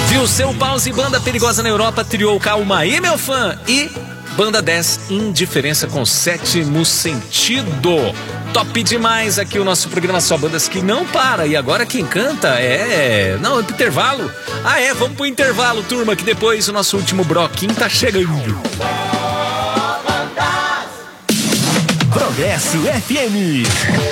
Viu seu pause, Banda Perigosa na Europa, Trio Calma aí, meu fã, e Banda 10, Indiferença com Sétimo Sentido. Top demais aqui o nosso programa Só Bandas que não para. E agora quem canta Não, é pro intervalo. Vamos pro intervalo, turma, que depois o nosso último bloquinho tá chegando. Progresso FM.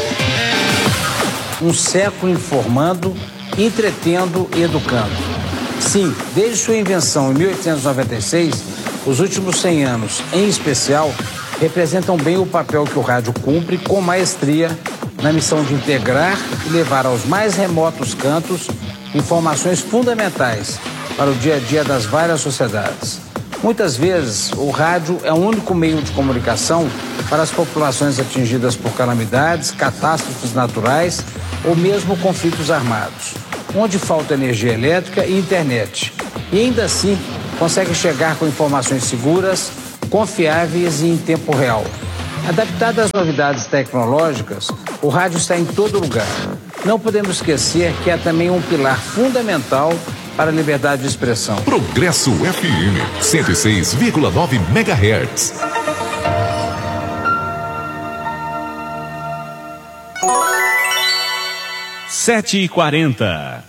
Um século informando, entretendo e educando. Sim, desde sua invenção em 1896, os últimos 100 anos, em especial, representam bem o papel que o rádio cumpre com maestria na missão de integrar e levar aos mais remotos cantos informações fundamentais para o dia a dia das várias sociedades. Muitas vezes, o rádio é o único meio de comunicação para as populações atingidas por calamidades, catástrofes naturais ou mesmo conflitos armados, onde falta energia elétrica e internet. E ainda assim, consegue chegar com informações seguras, confiáveis e em tempo real. Adaptado às novidades tecnológicas, o rádio está em todo lugar. Não podemos esquecer que é também um pilar fundamental para a liberdade de expressão. Progresso FM 106,9 MHz. (7h40)